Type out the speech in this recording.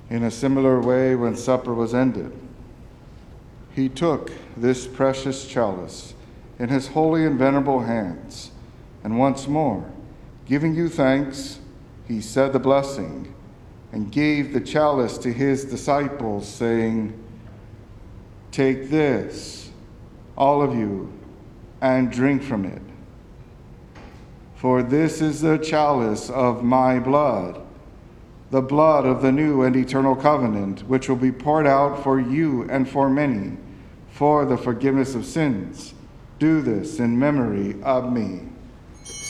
In a similar way, when supper was ended, he took this precious chalice in his holy and venerable hands, and once more, giving you thanks, he said the blessing and gave the chalice to his disciples, saying, "Take this, all of you, and drink from it. For this is the chalice of my blood, the blood of the new and eternal covenant, which will be poured out for you and for many for the forgiveness of sins. Do this in memory of me."